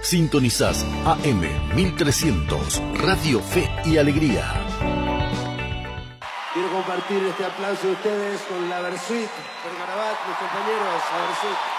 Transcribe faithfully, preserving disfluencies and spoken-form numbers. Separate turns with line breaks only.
Sintonizás A M mil trescientos, Radio Fe y Alegría.
Quiero compartir este aplauso de ustedes con la Versuit, Bergarabat, mis compañeros, la Versuit.